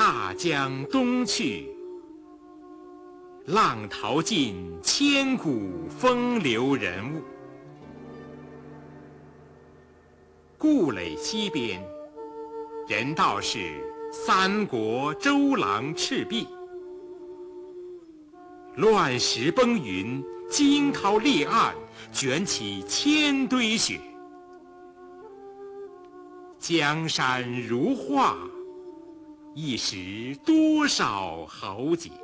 大江东去，浪淘尽千古风流人物。故垒西边，人道是三国周郎赤壁。乱石崩云，惊涛裂岸，卷起千堆雪。江山如画，一时多少豪杰。